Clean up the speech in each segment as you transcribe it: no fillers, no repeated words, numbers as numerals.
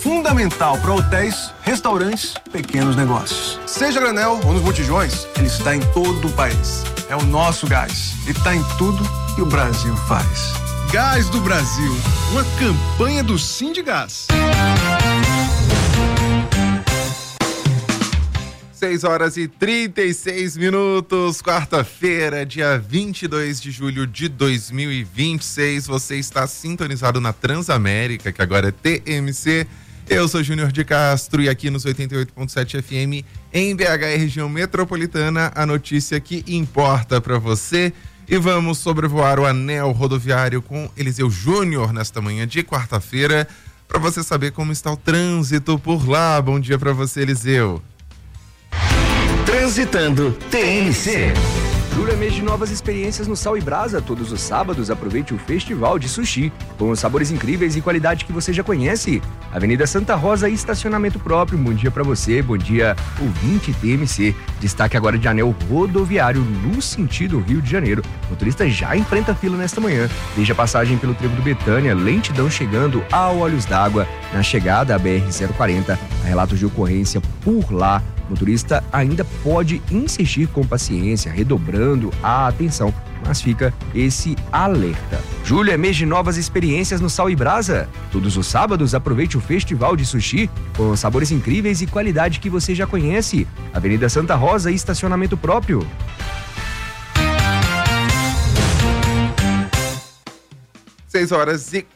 fundamental para hotéis, restaurantes, pequenos negócios. Seja granel ou nos botijões, ele está em todo o país. É o nosso gás e está em tudo que o Brasil faz. Gás do Brasil, uma campanha do Sindigás. 6h36, quarta-feira, dia 22 de julho de 2026. Você está sintonizado na Transamérica, que agora é TMC. Eu sou Júnior de Castro e aqui nos 88.7 FM em BH e região metropolitana, a notícia que importa para você. E vamos sobrevoar o anel rodoviário com Eliseu Júnior nesta manhã de quarta-feira, para você saber como está o trânsito por lá. Bom dia para você, Eliseu. Transitando TMC. Julho é mês de novas experiências no Sal e Brasa. Todos os sábados aproveite o Festival de Sushi, com os sabores incríveis e qualidade que você já conhece. Avenida Santa Rosa e estacionamento próprio. Bom dia pra você, bom dia ouvinte TMC. Destaque agora de anel rodoviário no sentido Rio de Janeiro. O motorista já enfrenta fila nesta manhã. Desde a passagem pelo trevo do Betânia, lentidão chegando ao Olhos d'Água. Na chegada à BR-040, há relatos de ocorrência por lá. O motorista ainda pode insistir com paciência, redobrando a atenção, mas fica esse alerta. Julho é mês de novas experiências no Sal e Brasa. Todos os sábados aproveite o Festival de Sushi, com sabores incríveis e qualidade que você já conhece. Avenida Santa Rosa e estacionamento próprio. 6h38,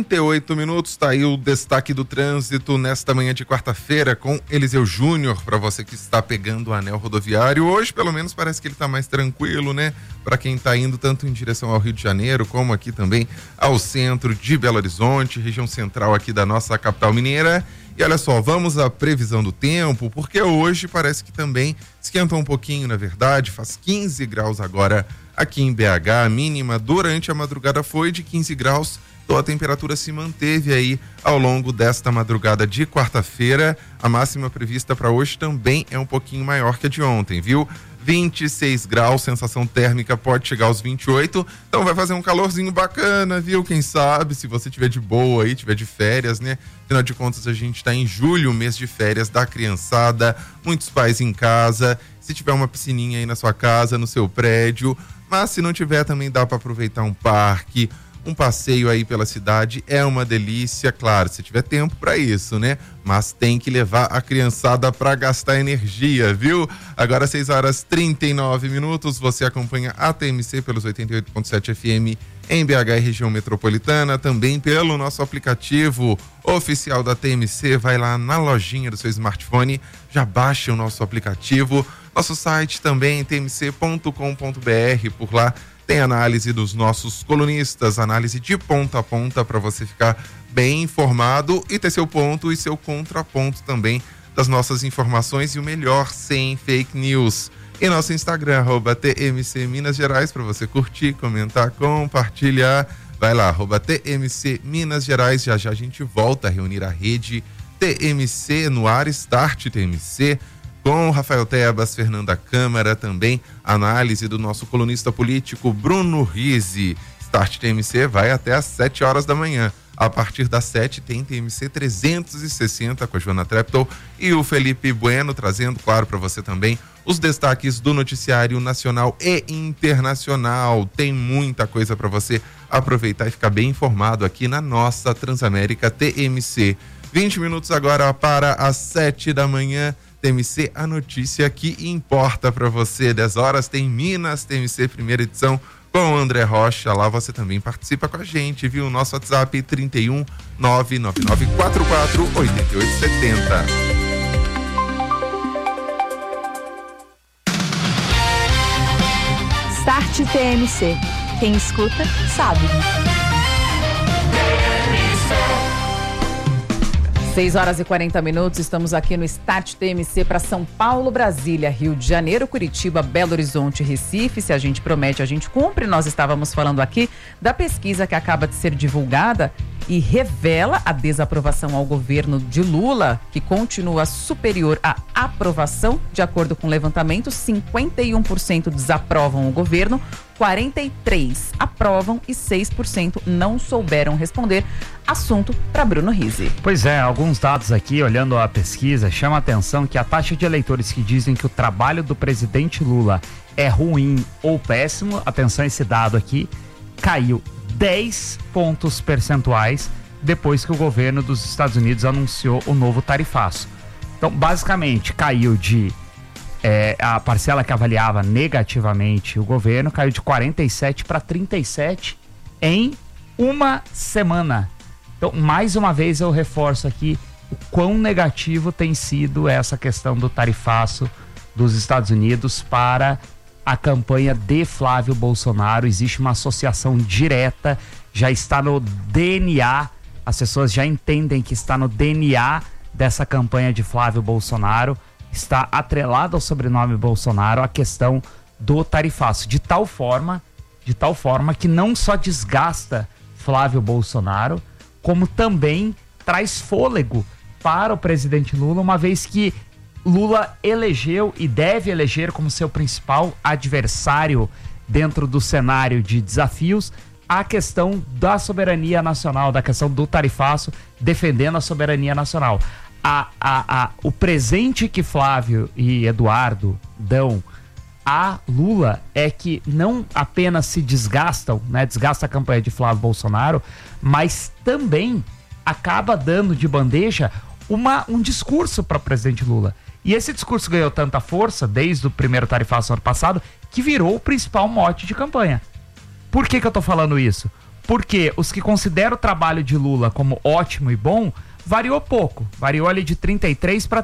tá aí o destaque do trânsito nesta manhã de quarta-feira com Eliseu Júnior, para você que está pegando o anel rodoviário. Hoje, pelo menos, parece que ele tá mais tranquilo, né? Para quem tá indo tanto em direção ao Rio de Janeiro, como aqui também ao centro de Belo Horizonte, região central aqui da nossa capital mineira. E olha só, vamos à previsão do tempo, porque hoje parece que também esquentou um pouquinho, na verdade, faz 15 graus agora aqui em BH. A mínima durante a madrugada foi de 15 graus. A temperatura se manteve aí ao longo desta madrugada de quarta-feira. A máxima prevista para hoje também é um pouquinho maior que a de ontem, viu? 26 graus, sensação térmica pode chegar aos 28, então vai fazer um calorzinho bacana, viu? Quem sabe, se você tiver de boa aí, tiver de férias, né? Afinal de contas, a gente tá em julho, mês de férias da criançada, muitos pais em casa, se tiver uma piscininha aí na sua casa, no seu prédio, mas se não tiver também dá para aproveitar um parque, um passeio aí pela cidade é uma delícia, claro, se tiver tempo para isso, né? Mas tem que levar a criançada para gastar energia, viu? Agora 6h39, você acompanha a TMC pelos 88.7 FM em BH e região metropolitana, também pelo nosso aplicativo oficial da TMC. Vai lá na lojinha do seu smartphone, já baixa o nosso aplicativo, nosso site também, tmc.com.br, por lá tem análise dos nossos colunistas, análise de ponta a ponta para você ficar bem informado e ter seu ponto e seu contraponto também das nossas informações e o melhor, sem fake news. E nosso Instagram, @TMC Minas Gerais, para você curtir, comentar, compartilhar. Vai lá, @TMC Minas Gerais. Já já a gente volta a reunir a rede TMC no ar, Start TMC, com Rafael Tebas, Fernanda Câmara, também análise do nosso colunista político Bruno Rizzi. Start TMC vai até às 7 horas da manhã. A partir das 7 tem TMC 360 com a Joana Treptow e o Felipe Bueno, trazendo, claro, para você também os destaques do noticiário nacional e internacional. Tem muita coisa para você aproveitar e ficar bem informado aqui na nossa Transamérica TMC. 20 minutos agora para as 7 da manhã. TMC, a notícia que importa para você. 10 horas tem Minas TMC, primeira edição, com o André Rocha. Lá você também participa com a gente, viu? Nosso WhatsApp 31 99944 8870. Start TMC. Quem escuta, sabe. 6h40, estamos aqui no Start TMC para São Paulo, Brasília, Rio de Janeiro, Curitiba, Belo Horizonte, Recife. Se a gente promete, a gente cumpre. Nós estávamos falando aqui da pesquisa que acaba de ser divulgada e revela a desaprovação ao governo de Lula, que continua superior à aprovação. De acordo com o levantamento, 51% desaprovam o governo, 43% aprovam e 6% não souberam responder. Assunto para Bruno Rizzi. Pois é, alguns dados aqui, olhando a pesquisa, chama a atenção que a taxa de eleitores que dizem que o trabalho do presidente Lula é ruim ou péssimo, atenção esse dado aqui, caiu 10 pontos percentuais depois que o governo dos Estados Unidos anunciou o novo tarifaço. Então, basicamente, caiu de... a parcela que avaliava negativamente o governo caiu de 47 para 37 em uma semana. Então, mais uma vez eu reforço aqui o quão negativo tem sido essa questão do tarifaço dos Estados Unidos para a campanha de Flávio Bolsonaro. Existe uma associação direta, já está no DNA, as pessoas já entendem que está no DNA dessa campanha de Flávio Bolsonaro. Está atrelado ao sobrenome Bolsonaro a questão do tarifaço, de tal forma que não só desgasta Flávio Bolsonaro, como também traz fôlego para o presidente Lula, uma vez que Lula elegeu e deve eleger como seu principal adversário dentro do cenário de desafios a questão da soberania nacional, da questão do tarifaço, defendendo a soberania nacional. O presente que Flávio e Eduardo dão a Lula é que não apenas se desgastam, né, desgasta a campanha de Flávio Bolsonaro, mas também acaba dando de bandeja um discurso para o presidente Lula. E esse discurso ganhou tanta força desde o primeiro tarifaço ano passado que virou o principal mote de campanha. Por que eu tô falando isso? Porque os que consideram o trabalho de Lula como ótimo e bom variou pouco, variou ali de 33% para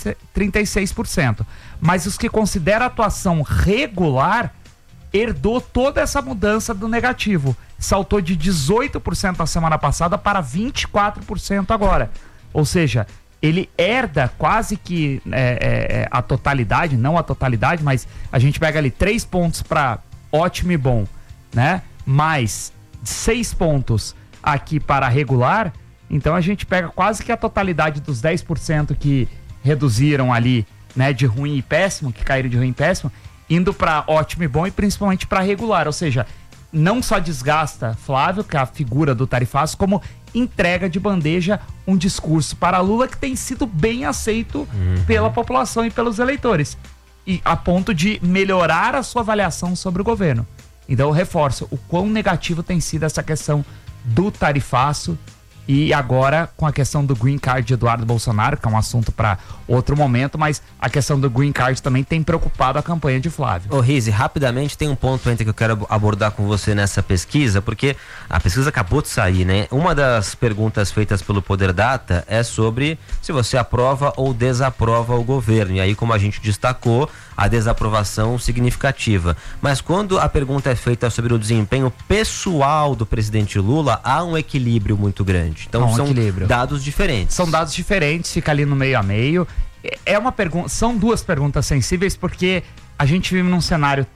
36%. Mas os que consideram a atuação regular herdou toda essa mudança do negativo. Saltou de 18% na semana passada para 24% agora. Ou seja, ele herda quase que a totalidade, não a totalidade, mas a gente pega ali 3 pontos para ótimo e bom, né? Mais 6 pontos aqui para regular. Então a gente pega quase que a totalidade dos 10% que reduziram ali, né, de ruim e péssimo, que caíram de ruim e péssimo, indo para ótimo e bom e principalmente para regular. Ou seja, não só desgasta Flávio, que é a figura do tarifaço, como entrega de bandeja um discurso para Lula que tem sido bem aceito pela população e pelos eleitores, e a ponto de melhorar a sua avaliação sobre o governo. Então eu reforço o quão negativo tem sido essa questão do tarifaço. E agora com a questão do Green Card de Eduardo Bolsonaro, que é um assunto para outro momento, mas a questão do Green Card também tem preocupado a campanha de Flávio. Ô Rizzi, rapidamente tem um ponto ainda que eu quero abordar com você nessa pesquisa, porque a pesquisa acabou de sair, né? Uma das perguntas feitas pelo Poder Data é sobre se você aprova ou desaprova o governo. E aí, como a gente destacou, a desaprovação significativa. Mas quando a pergunta é feita sobre o desempenho pessoal do presidente Lula, há um equilíbrio muito grande. Então são dados diferentes. São dados diferentes, fica ali no meio a meio. É uma pergunta, são duas perguntas sensíveis, porque a gente vive num cenário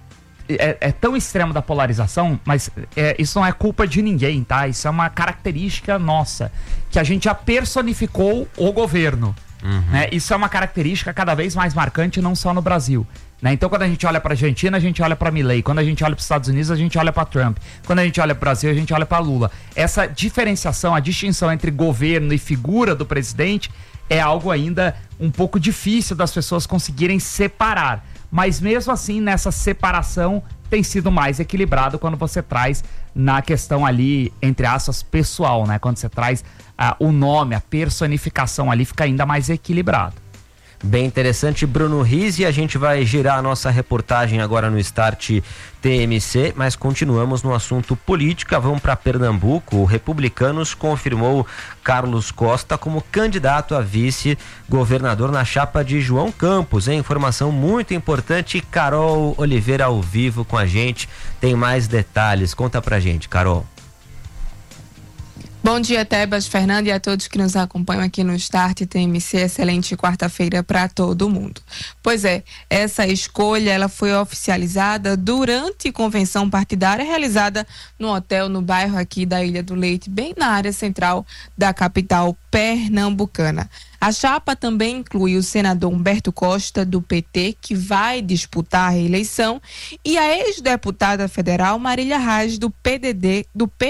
tão extremo da polarização, mas isso não é culpa de ninguém, tá? Isso é uma característica nossa, que a gente já personificou o governo. Né? Isso é uma característica cada vez mais marcante, não só no Brasil, né? Então quando a gente olha para a Argentina, a gente olha para Milei. Quando a gente olha para os Estados Unidos, a gente olha para Trump. Quando a gente olha para o Brasil, a gente olha para Lula. Essa diferenciação, a distinção entre governo e figura do presidente é algo ainda um pouco difícil das pessoas conseguirem separar. Mas mesmo assim, nessa separação tem sido mais equilibrado quando você traz na questão ali, entre aspas, pessoal, né? Quando você traz o nome, a personificação ali, fica ainda mais equilibrado. Bem interessante, Bruno Rizzi. A gente vai girar a nossa reportagem agora no Start TMC, mas continuamos no assunto política. Vamos para Pernambuco. O Republicanos confirmou Carlos Costa como candidato a vice-governador na chapa de João Campos. Informação muito importante. Carol Oliveira ao vivo com a gente. Tem mais detalhes. Conta pra gente, Carol. Bom dia, Tebas, Fernanda e a todos que nos acompanham aqui no Start TMC. Excelente quarta-feira para todo mundo. Pois é, essa escolha ela foi oficializada durante convenção partidária realizada no hotel no bairro aqui da Ilha do Leite, bem na área central da capital pernambucana. A chapa também inclui o senador Humberto Costa, do PT, que vai disputar a reeleição, e a ex-deputada federal Marília Reis, do PDT,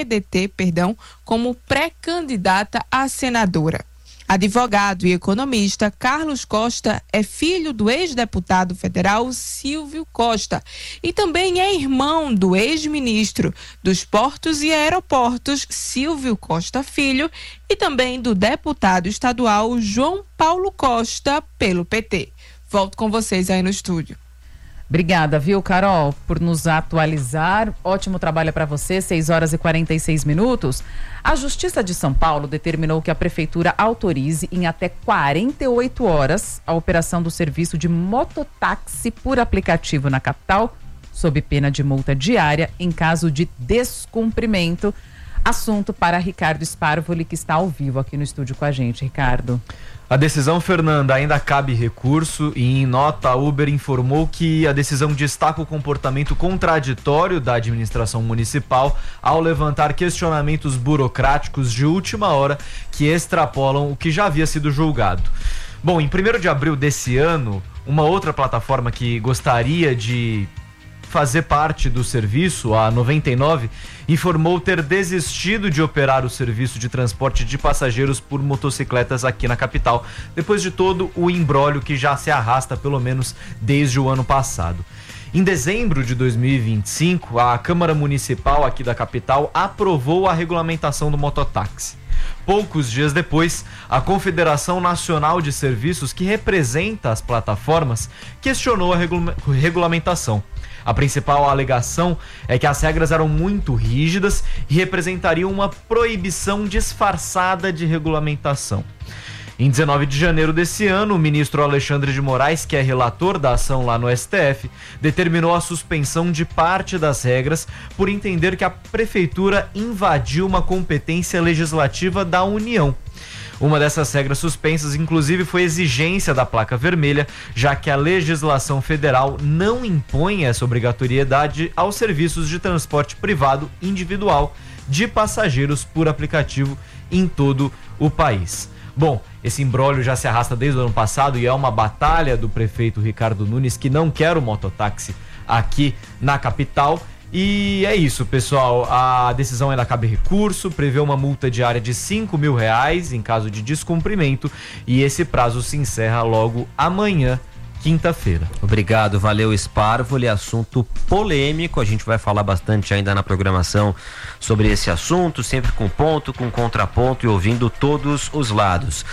como pré-candidata a senadora. Advogado e economista, Carlos Costa é filho do ex-deputado federal Silvio Costa e também é irmão do ex-ministro dos Portos e Aeroportos Silvio Costa Filho e também do deputado estadual João Paulo Costa pelo PT. Volto com vocês aí no estúdio. Obrigada, viu, Carol, por nos atualizar. Ótimo trabalho para você, 6h46. A Justiça de São Paulo determinou que a Prefeitura autorize em até 48 horas a operação do serviço de mototáxi por aplicativo na capital, sob pena de multa diária em caso de descumprimento. Assunto para Ricardo Sparvoli, que está ao vivo aqui no estúdio com a gente. Ricardo. A decisão, Fernanda, ainda cabe recurso e em nota a Uber informou que a decisão destaca o comportamento contraditório da administração municipal ao levantar questionamentos burocráticos de última hora que extrapolam o que já havia sido julgado. Bom, em 1º de abril desse ano, uma outra plataforma que gostaria de fazer parte do serviço, a 99, informou ter desistido de operar o serviço de transporte de passageiros por motocicletas aqui na capital, depois de todo o imbróglio que já se arrasta pelo menos desde o ano passado. Em dezembro de 2025, a Câmara Municipal aqui da capital aprovou a regulamentação do mototáxi. Poucos dias depois, a Confederação Nacional de Serviços, que representa as plataformas, questionou a regulamentação. A principal alegação é que as regras eram muito rígidas e representariam uma proibição disfarçada de regulamentação. Em 19 de janeiro desse ano, o ministro Alexandre de Moraes, que é relator da ação lá no STF, determinou a suspensão de parte das regras por entender que a prefeitura invadiu uma competência legislativa da União. Uma dessas regras suspensas, inclusive, foi exigência da placa vermelha, já que a legislação federal não impõe essa obrigatoriedade aos serviços de transporte privado individual de passageiros por aplicativo em todo o país. Bom, esse imbróglio já se arrasta desde o ano passado e é uma batalha do prefeito Ricardo Nunes, que não quer o mototáxi aqui na capital. E é isso, pessoal. A decisão ainda cabe recurso, prevê uma multa diária de R$5.000 em caso de descumprimento e esse prazo se encerra logo amanhã, quinta-feira. Obrigado, valeu, Sparvoli. Assunto polêmico, a gente vai falar bastante ainda na programação sobre esse assunto, sempre com ponto, com contraponto e ouvindo todos os lados.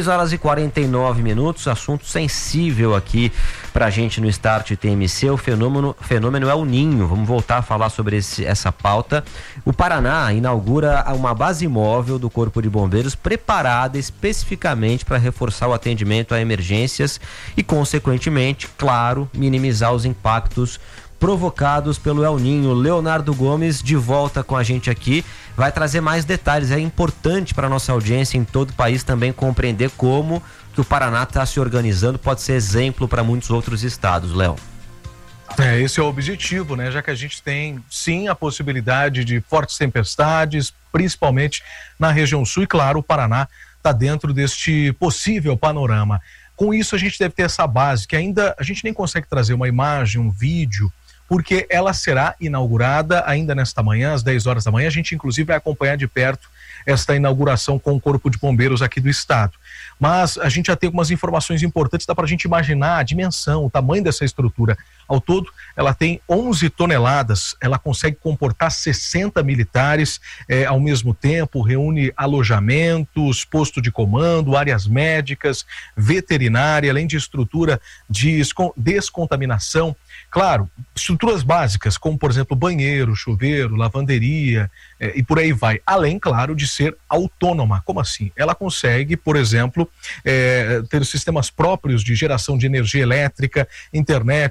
6h49, assunto sensível aqui pra gente no Start TMC. O fenômeno é o Ninho. Vamos voltar a falar sobre essa pauta. O Paraná inaugura uma base móvel do Corpo de Bombeiros preparada especificamente para reforçar o atendimento a emergências e, consequentemente, claro, minimizar os impactos provocados pelo El Ninho. Leonardo Gomes de volta com a gente aqui, vai trazer mais detalhes. É importante para nossa audiência em todo o país também compreender como que o Paraná está se organizando, pode ser exemplo para muitos outros estados, Léo. Esse é o objetivo, né? Já que a gente tem, sim, a possibilidade de fortes tempestades, principalmente na região sul, e claro, o Paraná está dentro deste possível panorama. Com isso, a gente deve ter essa base, que ainda a gente nem consegue trazer uma imagem, um vídeo, porque ela será inaugurada ainda nesta manhã, às 10 horas da manhã. A gente, inclusive, vai acompanhar de perto esta inauguração com o Corpo de Bombeiros aqui do estado. Mas a gente já tem algumas informações importantes, dá para a gente imaginar a dimensão, o tamanho dessa estrutura. Ao todo, ela tem 11 toneladas, ela consegue comportar 60 militares ao mesmo tempo, reúne alojamentos, posto de comando, áreas médicas, veterinária, além de estrutura de descontaminação. Claro, estruturas básicas, como, por exemplo, banheiro, chuveiro, lavanderia e por aí vai. Além, claro, de ser autônoma. Como assim? Ela consegue, por exemplo, ter sistemas próprios de geração de energia elétrica, internet, tratamento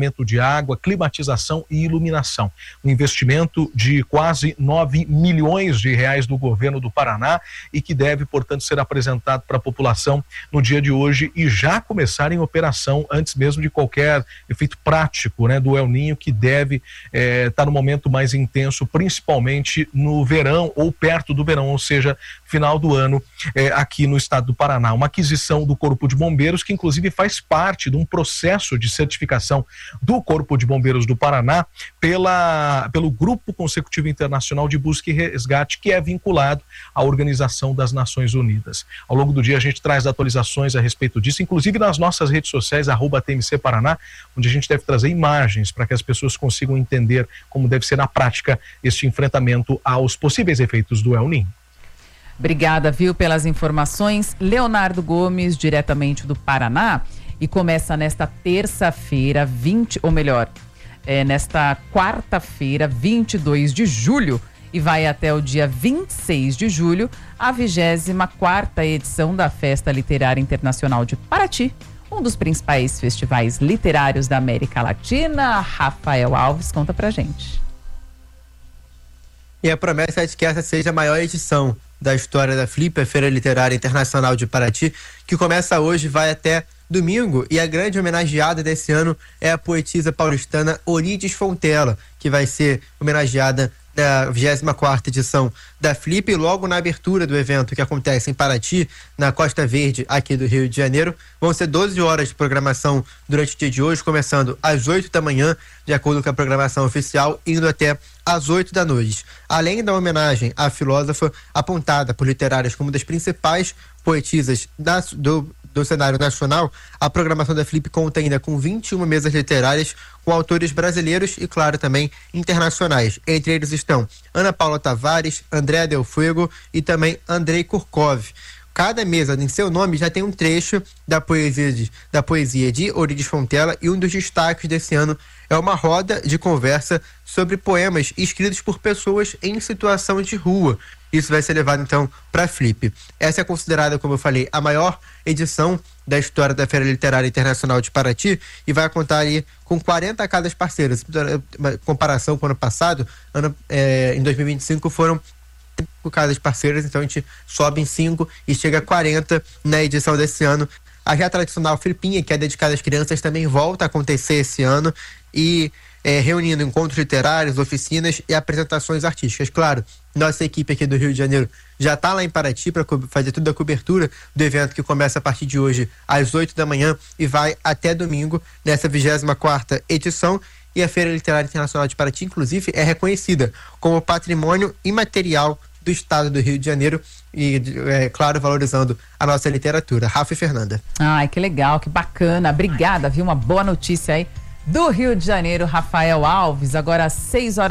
tratamento de água, climatização e iluminação. Um investimento de quase 9 milhões de reais do governo do Paraná e que deve, portanto, ser apresentado para a população no dia de hoje e já começar em operação antes mesmo de qualquer efeito prático, né, do El Niño, que deve estar no momento mais intenso, principalmente no verão ou perto do verão, ou seja, final do ano aqui no estado do Paraná. Uma aquisição do Corpo de Bombeiros que inclusive faz parte de um processo de certificação do Corpo de Bombeiros do Paraná pelo Grupo Consecutivo Internacional de Busca e Resgate, que é vinculado à Organização das Nações Unidas. Ao longo do dia a gente traz atualizações a respeito disso, inclusive nas nossas redes sociais, @TMC Paraná, onde a gente deve trazer imagens para que as pessoas consigam entender como deve ser na prática este enfrentamento aos possíveis efeitos do El Niño. Obrigada, viu, pelas informações. Leonardo Gomes, diretamente do Paraná, e começa nesta terça-feira, nesta quarta-feira, 22 de julho, e vai até o dia 26 de julho, a 24ª edição da Festa Literária Internacional de Paraty, um dos principais festivais literários da América Latina. Rafael Alves conta pra gente. E a promessa é de que essa seja a maior edição da história da FLIP, a Feira Literária Internacional de Paraty, que começa hoje e vai até domingo, e a grande homenageada desse ano é a poetisa paulistana Orides Fontela, que vai ser homenageada na 24ª edição da FLIP, e logo na abertura do evento, que acontece em Paraty, na Costa Verde, aqui do Rio de Janeiro. Vão ser 12 horas de programação durante o dia de hoje, começando às 8 da manhã, de acordo com a programação oficial, indo até às 8 da noite. Além da homenagem à filósofa, apontada por literários como uma das principais poetisas do cenário nacional, a programação da FLIP conta ainda com 21 mesas literárias com autores brasileiros e, claro, também internacionais. Entre eles estão Ana Paula Tavares, André Del Fuego e também Andrei Kurkov. Cada mesa, em seu nome, já tem um trecho da poesia de Orides Fontela, e um dos destaques desse ano é uma roda de conversa sobre poemas escritos por pessoas em situação de rua. Isso vai ser levado, então, para a FLIP. Essa é considerada, como eu falei, a maior edição da história da Feira Literária Internacional de Paraty, e vai contar aí com 40 casas parceiras. Em comparação com o ano passado, em 2025 foram 5 casas parceiras, então a gente sobe em 5 e chega a 40 na edição desse ano. A já tradicional Flipinha, que é dedicada às crianças, também volta a acontecer esse ano, e reunindo encontros literários, oficinas e apresentações artísticas. Claro, nossa equipe aqui do Rio de Janeiro já está lá em Paraty para fazer toda a cobertura do evento, que começa a partir de hoje às 8 da manhã e vai até domingo, nessa 24ª edição. E a Feira Literária Internacional de Paraty, inclusive, é reconhecida como patrimônio imaterial do estado do Rio de Janeiro, e, claro, valorizando a nossa literatura. Rafa e Fernanda. Ai, que legal, que bacana. Obrigada, viu? Uma boa notícia aí do Rio de Janeiro, Rafael Alves. Agora às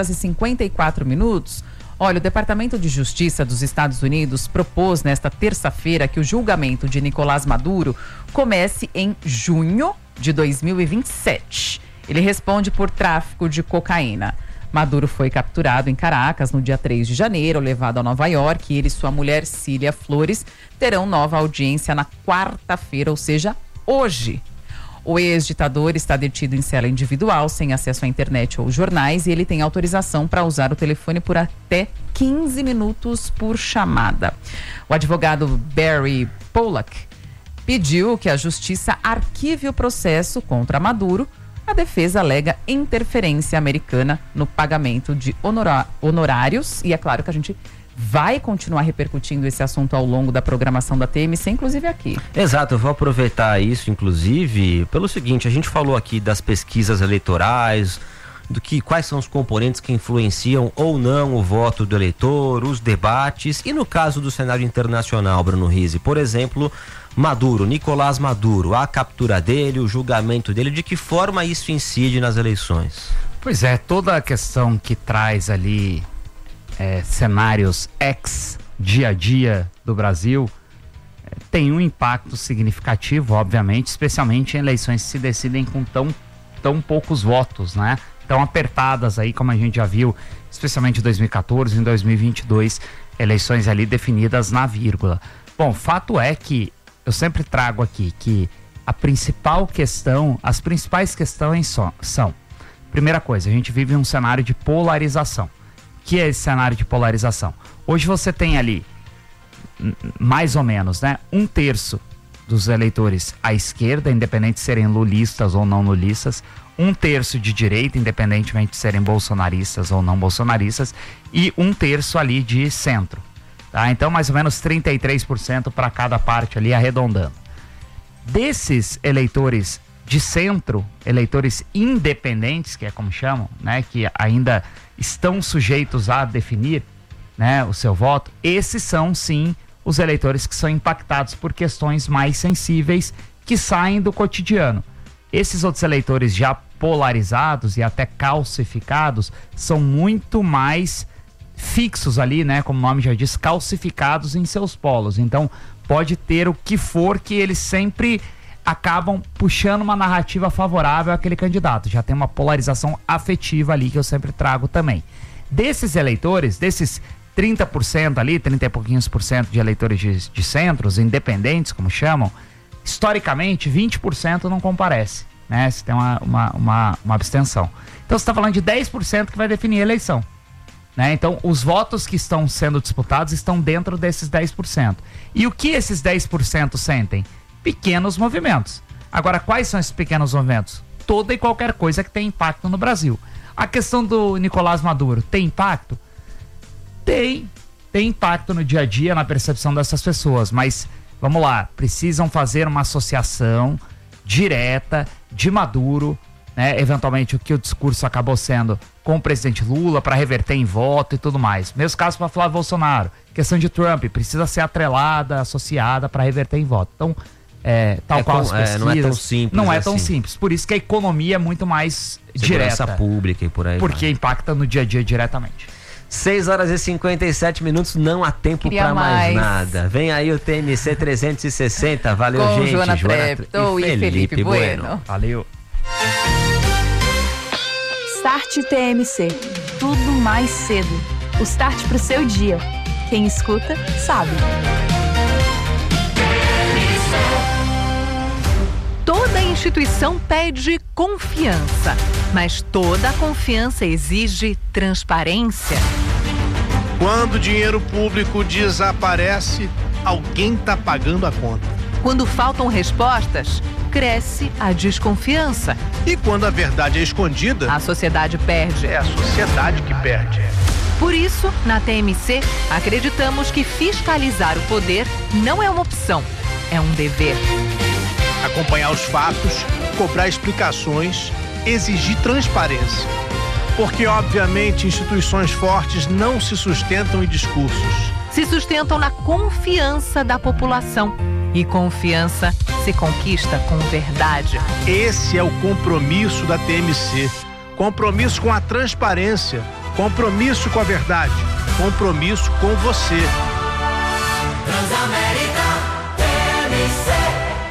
6h54. Olha, o Departamento de Justiça dos Estados Unidos propôs nesta terça-feira que o julgamento de Nicolás Maduro comece em junho de 2027. Ele responde por tráfico de cocaína. Maduro foi capturado em Caracas no dia 3 de janeiro, levado a Nova York, e ele e sua mulher Cília Flores terão nova audiência na quarta-feira, ou seja, hoje. O ex-ditador está detido em cela individual, sem acesso à internet ou jornais, e ele tem autorização para usar o telefone por até 15 minutos por chamada. O advogado Barry Pollack pediu que a justiça arquive o processo contra Maduro. A defesa alega interferência americana no pagamento de honorários, e é claro que a gente vai continuar repercutindo esse assunto ao longo da programação da TMC, inclusive aqui. Exato, eu vou aproveitar isso, inclusive, pelo seguinte: a gente falou aqui das pesquisas eleitorais, quais são os componentes que influenciam ou não o voto do eleitor, os debates, e no caso do cenário internacional, Bruno Rizzi, por exemplo, Maduro, Nicolás Maduro, a captura dele, o julgamento dele, de que forma isso incide nas eleições? Pois é, toda a questão que traz ali cenários dia a dia do Brasil tem um impacto significativo, obviamente, especialmente em eleições que se decidem com tão poucos votos, né? Tão apertadas aí, como a gente já viu, especialmente em 2014 e em 2022, eleições ali definidas na vírgula. Bom, fato é que eu sempre trago aqui que a principal questão, as principais questões são, primeira coisa, a gente vive um cenário de polarização. O que é esse cenário de polarização? Hoje você tem ali, mais ou menos, né, 1/3 dos eleitores à esquerda, independente de serem lulistas ou não lulistas, 1/3 de direita, independentemente de serem bolsonaristas ou não bolsonaristas, e 1/3 ali de centro. Tá? Então, mais ou menos 33% para cada parte ali, arredondando. Desses eleitores de centro, eleitores independentes, que é como chamam, né, que ainda estão sujeitos a definir, né, o seu voto, esses são, sim, os eleitores que são impactados por questões mais sensíveis que saem do cotidiano. Esses outros eleitores já polarizados e até calcificados são muito mais fixos ali, né, como o nome já diz, calcificados em seus polos. Então, pode ter o que for que eles sempre acabam puxando uma narrativa favorável àquele candidato. Já tem uma polarização afetiva ali que eu sempre trago também. Desses eleitores, desses 30% ali, 30 e pouquinhos por cento de eleitores de centros, independentes, como chamam, historicamente, 20% não comparece, né? Você tem uma abstenção. Então, você está falando de 10% que vai definir a eleição, né? Então, os votos que estão sendo disputados estão dentro desses 10%. E o que esses 10% sentem? Pequenos movimentos. Agora, quais são esses pequenos movimentos? Toda e qualquer coisa que tem impacto no Brasil. A questão do Nicolás Maduro tem impacto? Tem impacto no dia a dia, na percepção dessas pessoas, mas vamos lá, precisam fazer uma associação direta de Maduro, né, eventualmente o que o discurso acabou sendo com o presidente Lula para reverter em voto e tudo mais. Mesmo caso para Flávio Bolsonaro, questão de Trump, precisa ser atrelada, associada para reverter em voto. Então, tal qual as pesquisas, não é tão simples. Não é tão simples, por isso que a economia é muito mais Segurança direta. pública e por aí. Porque impacta no dia a dia diretamente. 6h57, não há tempo para mais nada. Vem aí o TMC 360. Valeu, com gente. Joana Treptow e Felipe Bueno. Valeu. Start TMC. Tudo mais cedo. O start pro seu dia. Quem escuta, sabe. Toda instituição pede confiança, mas toda confiança exige transparência. Quando o dinheiro público desaparece, alguém está pagando a conta. Quando faltam respostas, cresce a desconfiança. E quando a verdade é escondida, a sociedade perde. É a sociedade que perde. Por isso, na TMC, acreditamos que fiscalizar o poder não é uma opção, é um dever. Acompanhar os fatos, cobrar explicações, exigir transparência. Porque, obviamente, instituições fortes não se sustentam em discursos. Se sustentam na confiança da população. E confiança se conquista com verdade. Esse é o compromisso da TMC. Compromisso com a transparência. Compromisso com a verdade. Compromisso com você. Transamérica TMC.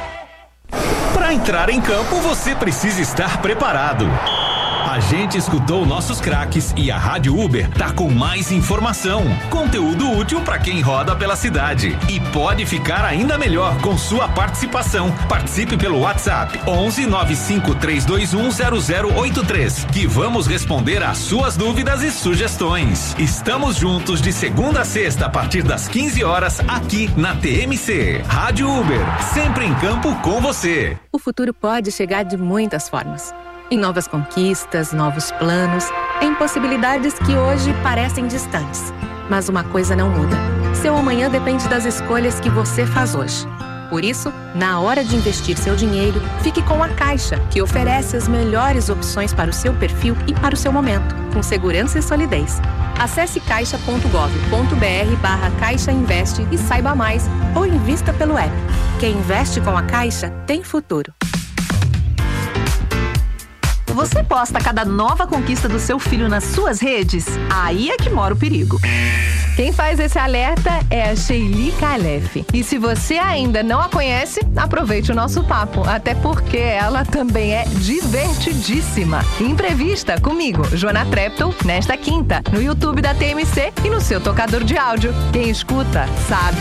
Para entrar em campo, você precisa estar preparado. A gente escutou nossos craques e a Rádio Uber tá com mais informação, conteúdo útil para quem roda pela cidade. E pode ficar ainda melhor com sua participação. Participe pelo WhatsApp 11 95 321 0083, que vamos responder às suas dúvidas e sugestões. Estamos juntos de segunda a sexta a partir das 15 horas aqui na TMC. Rádio Uber, sempre em campo com você. O futuro pode chegar de muitas formas. Em novas conquistas, novos planos, em possibilidades que hoje parecem distantes. Mas uma coisa não muda. Seu amanhã depende das escolhas que você faz hoje. Por isso, na hora de investir seu dinheiro, fique com a Caixa, que oferece as melhores opções para o seu perfil e para o seu momento, com segurança e solidez. Acesse caixa.gov.br/Caixa Investe e saiba mais, ou invista pelo app. Quem investe com a Caixa tem futuro. Você posta cada nova conquista do seu filho nas suas redes? Aí é que mora o perigo. Quem faz esse alerta é a Sheili Calef. E se você ainda não a conhece, aproveite o nosso papo, até porque ela também é divertidíssima. Imprevista comigo, Joana Treptow, nesta quinta, no YouTube da TMC e no seu tocador de áudio. Quem escuta, sabe.